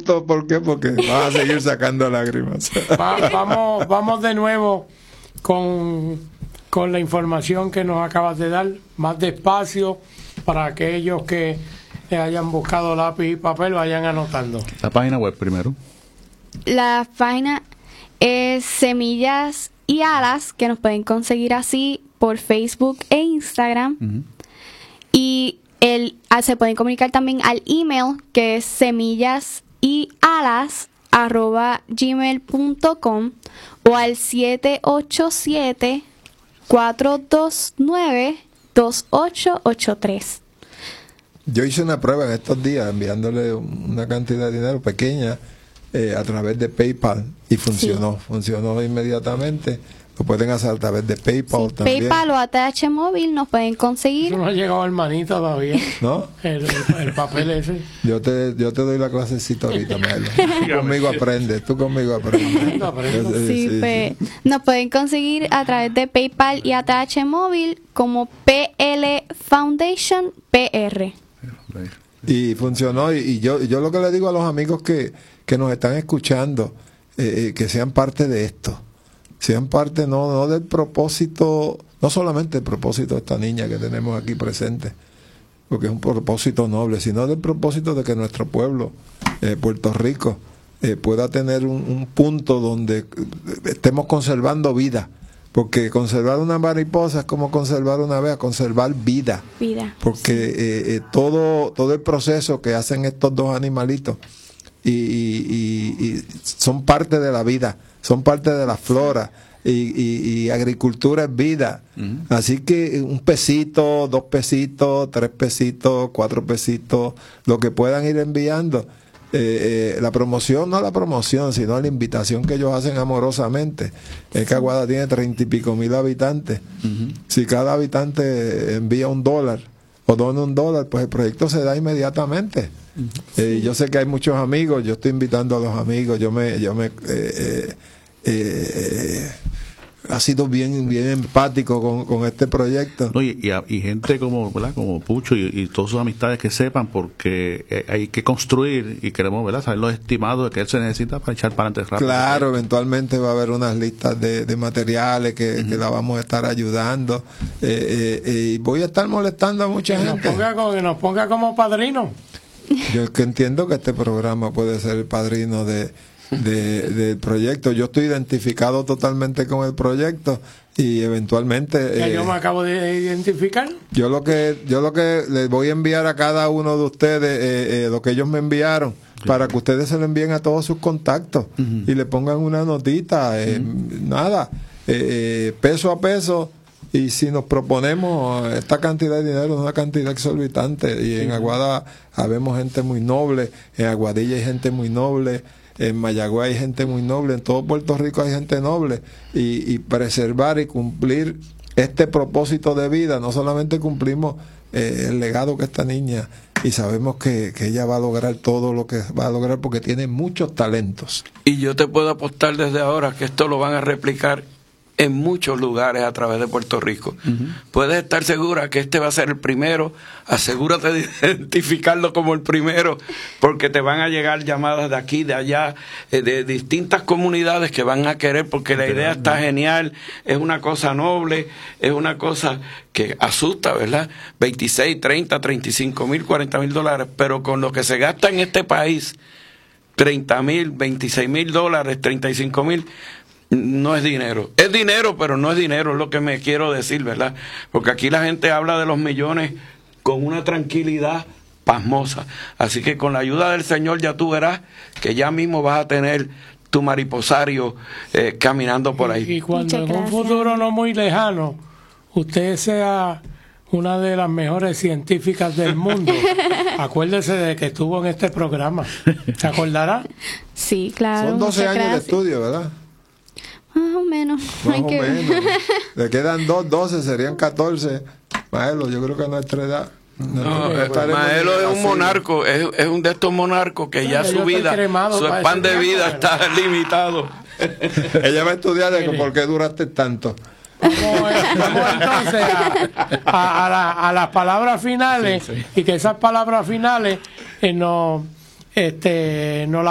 susto, ¿por qué? Porque vas a seguir sacando lágrimas. Vamos de nuevo con la información que nos acabas de dar, más despacio, para aquellos que hayan buscado lápiz y papel, vayan anotando. La página web primero. La página es Semillas y Alas, que nos pueden conseguir así por Facebook e Instagram. Uh-huh. Y se pueden comunicar también al email, que es semillasalas@gmail.com o al 787-429-2883. Yo hice una prueba en estos días enviándole una cantidad de dinero pequeña a través de PayPal y funcionó, sí. Funcionó inmediatamente. Lo pueden hacer a través de PayPal, sí, también. PayPal o ATH móvil nos pueden conseguir. Eso no ha llegado al manito todavía. ¿No? El papel ese. Yo te doy la clasecita ahorita, Melo. Tú conmigo aprendes, Sí, pues, nos pueden conseguir a través de PayPal y ATH móvil como PL Foundation PR. Y funcionó, y yo lo que le digo a los amigos que nos están escuchando, que sean parte de esto. Sean parte no del propósito, no solamente el propósito de esta niña que tenemos aquí presente, porque es un propósito noble, sino del propósito de que nuestro pueblo, Puerto Rico, pueda tener un punto donde estemos conservando vida, porque conservar una mariposa es como conservar una abeja, conservar vida. Porque todo el proceso que hacen estos dos animalitos y son parte de la vida, son parte de la flora, y agricultura es vida. Uh-huh. Así que un pesito, 2 pesitos, 3 pesitos, 4 pesitos, lo que puedan ir enviando. La promoción, no la promoción, sino la invitación que ellos hacen amorosamente. Es que Aguada tiene 30 y pico mil habitantes. Uh-huh. Si cada habitante envía $1 o dona $1, pues el proyecto se da inmediatamente. Uh-huh. Yo sé que hay muchos amigos, yo estoy invitando a los amigos, ha sido bien empático con este proyecto. No, y gente como Pucho y todas sus amistades que sepan, porque hay que construir y queremos, ¿verdad?, saber los estimados de que él se necesita para echar para adelante rápido. Claro, eventualmente va a haber unas listas de materiales que la vamos a estar ayudando, y voy a estar molestando a mucha gente. Que nos ponga como padrino. Yo que entiendo que este programa puede ser el padrino del proyecto. Yo estoy identificado totalmente con el proyecto y eventualmente yo me acabo de identificar. Yo lo que les voy a enviar a cada uno de ustedes lo que ellos me enviaron, para que ustedes se lo envíen a todos sus contactos. Uh-huh. Y le pongan una notita, nada, peso a peso. Y si nos proponemos esta cantidad de dinero, es una cantidad exorbitante, y en Aguada habemos gente muy noble, en Aguadilla hay gente muy noble, en Mayagüez hay gente muy noble, en todo Puerto Rico hay gente noble, y preservar y cumplir este propósito de vida, no solamente cumplimos el legado que esta niña, y sabemos que ella va a lograr todo lo que va a lograr, porque tiene muchos talentos. Y yo te puedo apostar desde ahora que esto lo van a replicar en muchos lugares a través de Puerto Rico. Uh-huh. Puedes estar segura que este va a ser el primero. Asegúrate de identificarlo como el primero, porque te van a llegar llamadas de aquí, de allá, de distintas comunidades que van a querer, porque la idea está genial, es una cosa noble, es una cosa que asusta, ¿verdad? 26, 30, 35 mil, 40 mil dólares, pero con lo que se gasta en este país, 30 mil, 26 mil dólares, 35 mil, no es dinero. Es dinero, pero no es dinero, es lo que me quiero decir, ¿verdad? Porque aquí la gente habla de los millones con una tranquilidad pasmosa. Así que con la ayuda del Señor ya tú verás que ya mismo vas a tener tu mariposario caminando por ahí. Y cuando en un futuro no muy lejano usted sea una de las mejores científicas del mundo, acuérdese de que estuvo en este programa. ¿Se acordará? Sí, claro. Son 12 años de estudio, ¿verdad? Más o menos. Le quedan 12, serían 14. Maelo, yo creo que a nuestra edad. Maelo es un monarco, es un de estos monarcos que ya su vida, su span de vida está limitado. Ella va a estudiar de por qué duraste tanto. Vamos entonces a las palabras finales, y que esas palabras finales nos